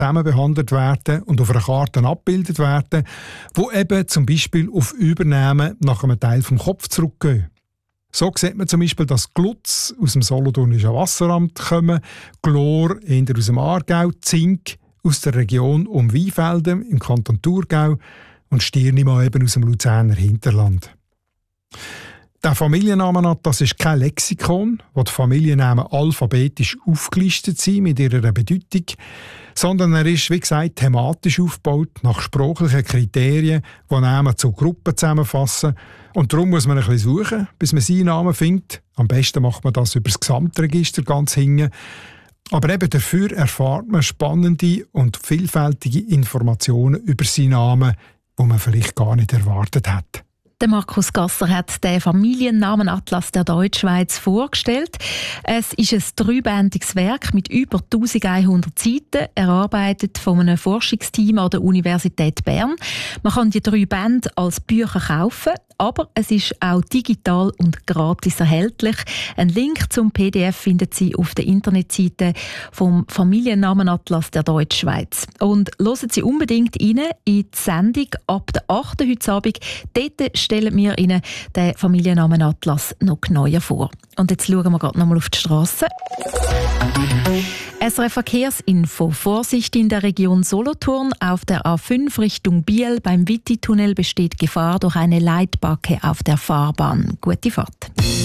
Themen behandelt werden und auf einer Karte abgebildet werden, wo eben zum Beispiel auf Übernehmen nach einem Teil vom Kopf zurückgehen. So sieht man zum Beispiel, dass Glutz aus dem Solothurnischen Wasseramt kommen, Chlor eher aus dem Aargau, Zink aus der Region um Weinfelden im Kanton Thurgau und Stirnimann eben aus dem Luzerner Hinterland. Der Familiennamenatlas ist kein Lexikon, wo die Familiennamen alphabetisch aufgelistet sind mit ihrer Bedeutung, sondern er ist, wie gesagt, thematisch aufgebaut, nach sprachlichen Kriterien, die Namen zu Gruppen zusammenfassen. Und darum muss man ein bisschen suchen, bis man seinen Namen findet. Am besten macht man das über das Gesamtregister ganz hinten. Aber eben dafür erfahrt man spannende und vielfältige Informationen über seinen Namen, die man vielleicht gar nicht erwartet hat. Der Markus Gasser hat den Familiennamenatlas der Deutschschweiz vorgestellt. Es ist ein dreibändiges Werk mit über 1100 Seiten, erarbeitet von einem Forschungsteam an der Universität Bern. Man kann die 3 Bände als Bücher kaufen, aber es ist auch digital und gratis erhältlich. Ein Link zum PDF finden Sie auf der Internetseite vom Familiennamenatlas der Deutschschweiz. Und hören Sie unbedingt rein in die Sendung ab der 8. heute Abend. Dort stellen wir Ihnen den Familiennamenatlas noch genauer vor. Und jetzt schauen wir gerade noch mal auf die Strasse. SRF Verkehrsinfo. Vorsicht in der Region Solothurn. Auf der A5 Richtung Biel beim Witti-Tunnel besteht Gefahr durch eine Leitbacke auf der Fahrbahn. Gute Fahrt.